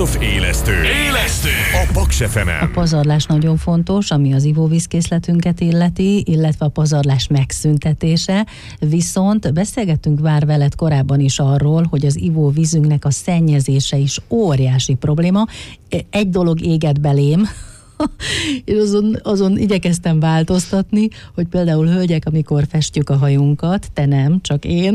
of élesztő. A Paks FM-en. A pazarlás nagyon fontos, ami az ivóvízkészletünket illeti, illetve a pazarlás megszüntetése, viszont beszélgettünk már veled korábban is arról, hogy az ivóvízünknek a szennyezése is óriási probléma. Egy dolog éget belém, és azon igyekeztem változtatni, hogy például hölgyek, amikor festjük a hajunkat, te nem, csak én,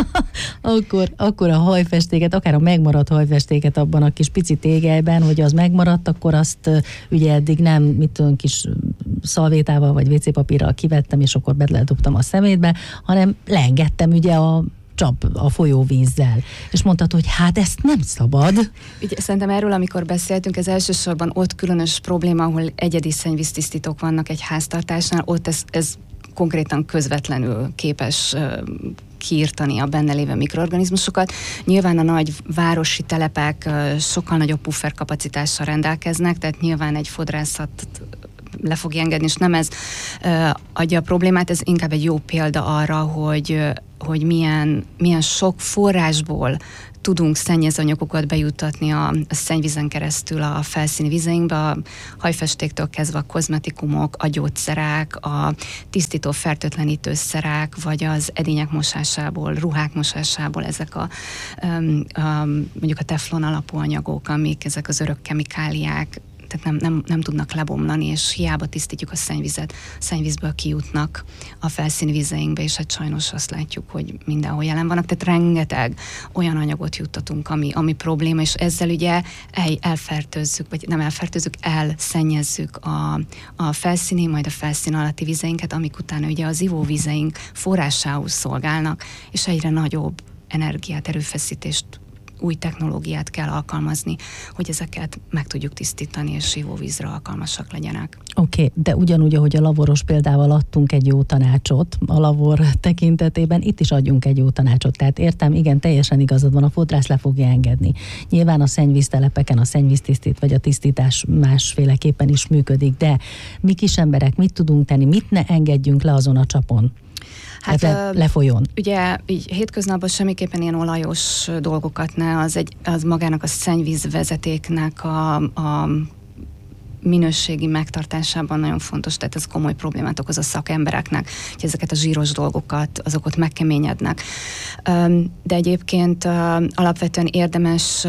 akkor a hajfestéket, akár a megmaradt hajfestéket abban a kis pici tégelyben, hogy az megmaradt, akkor azt ugye eddig nem, mit tudom, kis szalvétával vagy WC-papírral kivettem, és akkor beledobtam a szemétbe, hanem leengedtem ugye a folyóvízzel. És mondtad, hogy hát ezt nem szabad. Ugye, szerintem erről, amikor beszéltünk, ez elsősorban ott különös probléma, ahol egyedi szennyvíztisztítók vannak egy háztartásnál, ott ez konkrétan közvetlenül képes kiirtani a benne lévő mikroorganizmusokat. Nyilván a nagy városi telepek sokkal nagyobb pufferkapacitással rendelkeznek, tehát nyilván egy fodrászat le fogja engedni, és nem ez adja a problémát, ez inkább egy jó példa arra, hogy milyen sok forrásból tudunk szennyezőanyagokat bejuttatni a szennyvízen keresztül a felszíni vizeinkbe, a hajfestéktől kezdve a kozmetikumok, a gyógyszerek, a tisztító fertőtlenítőszerek, vagy az edények mosásából, ruhák mosásából ezek mondjuk a teflon alapú anyagok, amik ezek az örök kemikáliák, tehát nem tudnak lebomlani, és hiába tisztítjuk a szennyvizet, szennyvízből kijutnak a felszíni vizeinkbe, és hát sajnos azt látjuk, hogy mindenhol jelen vannak, tehát rengeteg olyan anyagot juttatunk, ami probléma, és ezzel ugye elfertőzzük, vagy nem elfertőzzük, elszennyezzük a felszíni, majd a felszín alatti vizeinket, amik utána ugye az ivóvízeink forrásául szolgálnak, és egyre nagyobb energiát, erőfeszítést, új technológiát kell alkalmazni, hogy ezeket meg tudjuk tisztítani, és ivóvízre alkalmasak legyenek. Oké, de ugyanúgy, ahogy a lavoros példával adtunk egy jó tanácsot a lavor tekintetében, itt is adjunk egy jó tanácsot. Tehát értem, igen, teljesen igazad van, a fodrász le fogja engedni. Nyilván a szennyvíztelepeken a szennyvíztisztít, vagy a tisztítás másféleképpen is működik, de mi kis emberek mit tudunk tenni, mit ne engedjünk le azon a csapon? Hát lefolyjon. Ugye így hétköznapban semmiképpen ilyen olajos dolgokat ne, az magának a szennyvízvezetéknek a minőségi megtartásában nagyon fontos, tehát ez komoly problémát okoz a szakembereknek, hogy ezeket a zsíros dolgokat, azok megkeményednek. De egyébként alapvetően érdemes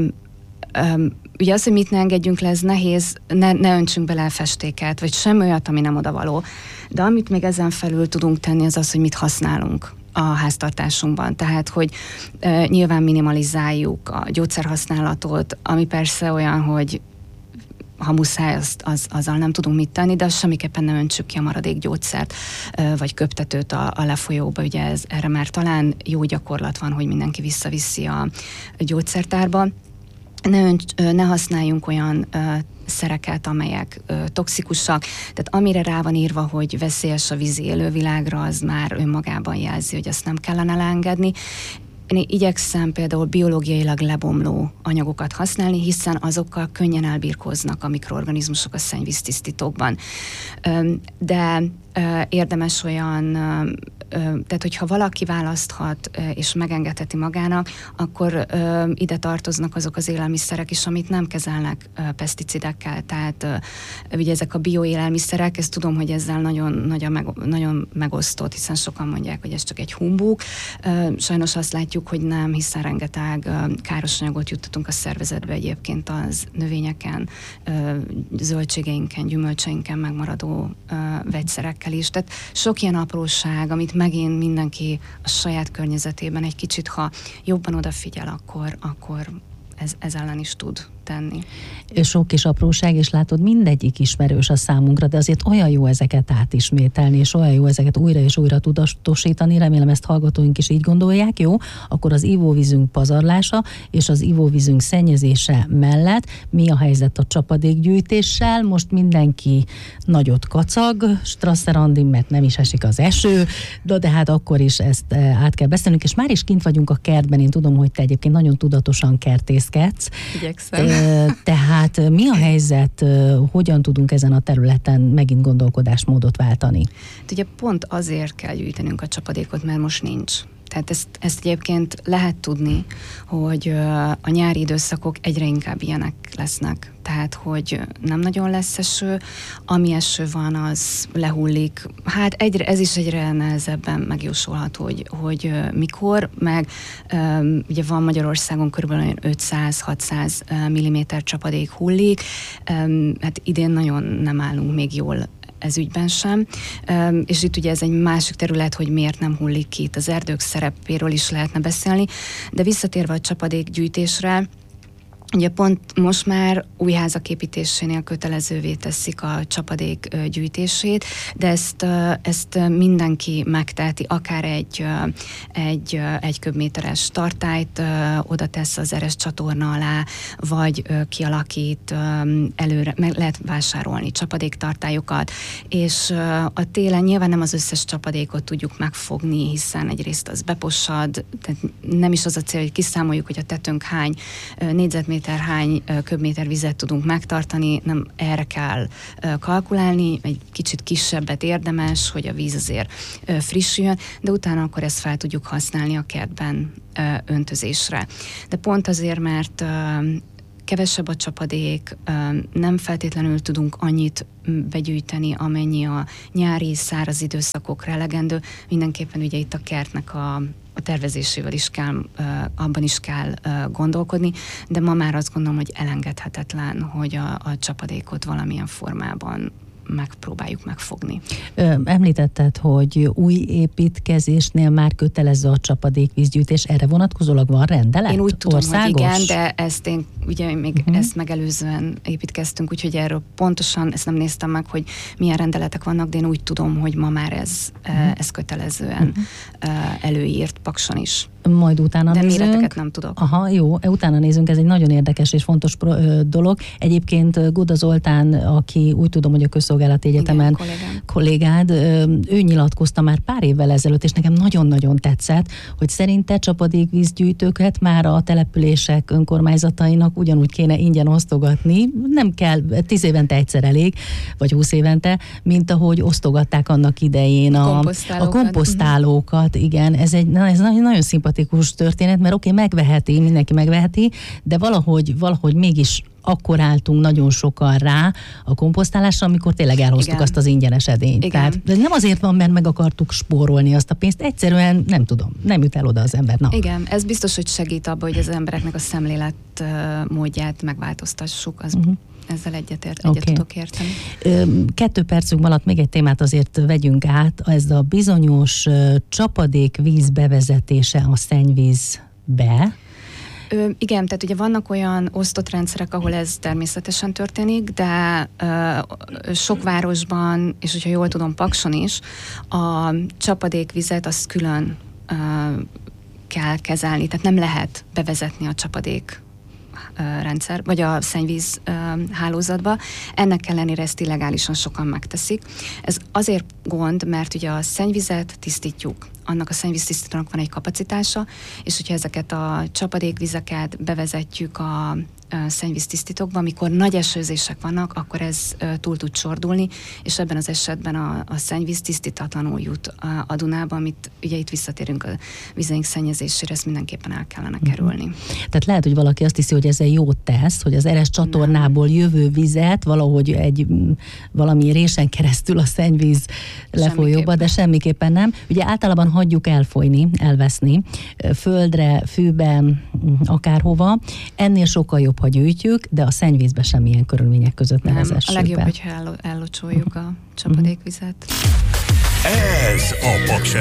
ugye az, hogy mit ne engedjünk le, ez nehéz, ne öntsünk bele festéket, vagy semmi olyat, ami nem odavaló. De amit még ezen felül tudunk tenni, az, hogy mit használunk a háztartásunkban. Tehát, hogy nyilván minimalizáljuk a gyógyszerhasználatot, ami persze olyan, hogy ha muszáj, azzal nem tudunk mit tenni, de semmiképpen ne öntsük ki a maradék gyógyszert, vagy köptetőt a lefolyóba. Ugye erre már talán jó gyakorlat van, hogy mindenki visszaviszi a gyógyszertárba. Ne használjunk olyan szereket, amelyek toxikusak, tehát amire rá van írva, hogy veszélyes a vízi élővilágra, az már önmagában jelzi, hogy azt nem kellene leengedni. Én igyekszem például biológiailag lebomló anyagokat használni, azokkal azokkal könnyen elbirkóznak a mikroorganizmusok a szennyvíztisztítókban. De érdemes olyan, tehát hogyha valaki választhat és megengedheti magának, akkor ide tartoznak azok az élelmiszerek is, amit nem kezelnek peszticidekkel. Tehát ugye ezek a bioélelmiszerek, ezt tudom, hogy ezzel nagyon megosztott, hiszen sokan mondják, hogy ez csak egy humbug. Sajnos azt látjuk, hogy nem, hiszen rengeteg káros anyagot juttatunk a szervezetbe egyébként az növényeken, zöldségeinken, gyümölcseinken megmaradó vegyszerekkel is. Tehát sok ilyen apróság, amit megint mindenki a saját környezetében egy kicsit, ha jobban odafigyel, akkor ez ellen is tud tenni. Sok kis apróság, és látod, mindegyik ismerős a számunkra, de azért olyan jó ezeket átismételni, és olyan jó ezeket újra és újra tudatosítani, remélem ezt hallgatóink is így gondolják, jó? Akkor az ivóvízünk pazarlása és az ivóvízünk szennyezése mellett mi a helyzet a csapadékgyűjtéssel? Most mindenki nagyot kacag, strasszerandi, mert nem is esik az eső, de hát akkor is ezt át kell beszélnünk, és már is kint vagyunk a kertben, én tudom, hogy te egyébként nagyon tudatosan kertészkedsz. Igyekszem. Tehát mi a helyzet, hogyan tudunk ezen a területen megint gondolkodásmódot váltani? Ugye pont azért kell gyűjtenünk a csapadékot, mert most nincs. Tehát ezt egyébként lehet tudni, hogy a nyári időszakok egyre inkább ilyenek lesznek. Tehát, hogy nem nagyon lesz eső, ami eső van, az lehullik. Hát ez is egyre nehezebben megjósolható, hogy mikor, meg ugye van Magyarországon körülbelül 500-600 mm csapadék hullik, hát idén nagyon nem állunk még jól ez ügyben sem, és itt ugye ez egy másik terület, hogy miért nem hullik ki, itt az erdők szerepéről is lehetne beszélni, de visszatérve a csapadékgyűjtésre, ugye pont most már új házak építésénél kötelezővé teszik a csapadék gyűjtését, de ezt mindenki megteheti, akár egy köbméteres tartályt oda tesz az eres csatorna alá, vagy kialakít előre, meg lehet vásárolni csapadéktartályokat, és a télen nyilván nem az összes csapadékot tudjuk megfogni, hiszen egyrészt az bepossad, tehát nem is az a cél, hogy kiszámoljuk, hogy a tetőnk hány négyzetméter, hány köbméter vizet tudunk megtartani, nem erre kell kalkulálni, egy kicsit kisebbet érdemes, hogy a víz azért frissüljön, de utána akkor ezt fel tudjuk használni a kertben öntözésre. De pont azért, mert kevesebb a csapadék, nem feltétlenül tudunk annyit begyűjteni, amennyi a nyári, száraz időszakokra elegendő. Mindenképpen ugye itt a kertnek a tervezésével is kell, abban is kell gondolkodni, de ma már azt gondolom, hogy elengedhetetlen, hogy a csapadékot valamilyen formában megpróbáljuk megfogni. Említetted, hogy új építkezésnél már kötelező a csapadékvízgyűjtés, erre vonatkozólag van rendelet? Én úgy tudom, országos? hogy igen, de ugye még ezt megelőzően építkeztünk, úgyhogy erről pontosan ezt nem néztem meg, hogy milyen rendeletek vannak, de én úgy tudom, hogy ma már ez kötelezően előírt Pakson is. Majd utána de nézünk. méreteket nem tudok. Aha, jó, utána nézünk, ez egy nagyon érdekes és fontos dolog. Egyébként Guda Zoltán, aki úgy tudom, hogy a Közszolgálati Egyetemen kollégád, ő nyilatkozta már pár évvel ezelőtt, és nekem nagyon-nagyon tetszett, hogy szerinte csapadékvízgyűjtőket már a települések önkormányzatainak ugyanúgy kéne ingyen osztogatni, nem kell, 10 évente egyszer elég, vagy 20 évente, mint ahogy osztogatták annak idején a komposztálókat. Igen, ez nagyon szimpatikus történet, mert megveheti, mindenki megveheti, de valahogy mégis akkor álltunk nagyon sokan rá a komposztálásra, amikor tényleg elhoztuk azt az ingyenes edényt. Igen. Tehát nem azért van, mert meg akartuk spórolni azt a pénzt, egyszerűen nem tudom, nem jut el oda az ember. Na. Igen, ez biztos, hogy segít abban, hogy az embereknek a szemlélet módját megváltoztassuk. Ezzel egyet tudok érteni. 2 percünk alatt még egy témát azért vegyünk át, ez a bizonyos csapadékvíz bevezetése a szennyvízbe. Igen, tehát ugye vannak olyan osztott rendszerek, ahol ez természetesen történik, de sok városban, és hogyha jól tudom, Pakson is, a csapadékvizet azt külön kell kezelni, tehát nem lehet bevezetni a csapadék rendszer, vagy a szennyvíz hálózatba. Ennek ellenére ezt illegálisan sokan megteszik. Ez azért gond, mert ugye a szennyvizet tisztítjuk. Annak a szennyvíztisztítónak van egy kapacitása, és hogyha ezeket a csapadékvizeket bevezetjük a szennyvíztisztítókba, amikor nagy esőzések vannak, akkor ez túl tud csordulni, és ebben az esetben a szennyvíz tisztítatlanul jut a Dunába, amit ugye itt visszatérünk a vizeink szennyezésére, ezt mindenképpen el kellene kerülni. Tehát lehet, hogy valaki azt hiszi, hogy ez egy jót tesz, hogy az eres csatornából jövő vizet valahogy valami résen keresztül a szennyvíz lefolyóba, de semmiképpen nem. Ugye általában hagyjuk elfolyni, elveszni, földre, fűben, akárhova. Ennél sokkal jobb, ha gyűjtjük, de a szennyvízbe semmilyen körülmények között ne vezessük be. A legjobb, hogyha ellocsoljuk a csapadékvizet. Ez a Paks